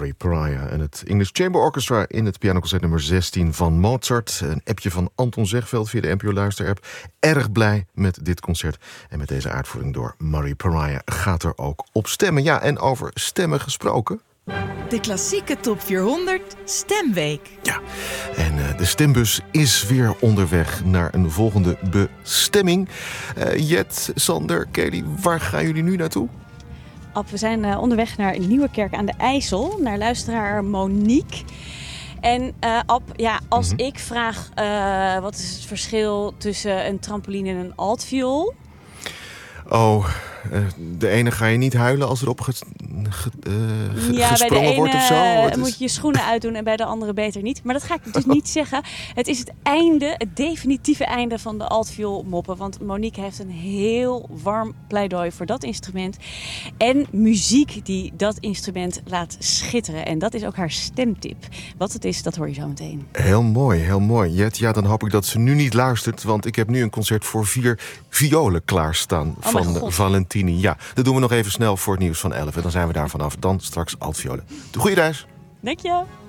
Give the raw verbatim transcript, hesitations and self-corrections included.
Murray Pariah en het English Chamber Orchestra in het pianoconcert nummer zestien van Mozart. Een appje van Anton Zegveld via de N P O Luisterapp. Erg blij met dit concert en met deze uitvoering door Murray Pariah. Gaat er ook op stemmen. Ja, en over stemmen gesproken. De klassieke top vierhonderd Stemweek. Ja, en uh, de stembus is weer onderweg naar een volgende bestemming. Uh, Jet, Sander, Kelly, waar gaan jullie nu naartoe? Ab, we zijn uh, onderweg naar Nieuwerkerk aan de IJssel, naar luisteraar Monique. En uh, Ab, ja, als mm-hmm. ik vraag uh, wat is het verschil tussen een trampoline en een altviool? Oh, uh, de ene ga je niet huilen als er op ge, ge, uh, ge, ja, gesprongen bij de wordt of zo? ene is... moet je je schoenen uitdoen en bij de andere beter niet. Maar dat ga ik dus niet zeggen. Het is het einde, het definitieve einde van de altviool moppen. Want Monique heeft een heel warm pleidooi voor dat instrument. En muziek die dat instrument laat schitteren. En dat is ook haar stemtip. Wat het is, dat hoor je zo meteen. Heel mooi, heel mooi. Jet, ja, dan hoop ik dat ze nu niet luistert. Want ik heb nu een concert voor vier violen klaarstaan. Oh van Valentini. Ja, dat doen we nog even snel voor het nieuws van elf. En dan zijn we daar vanaf. Dan straks altviolen. De goede reis. Dank je.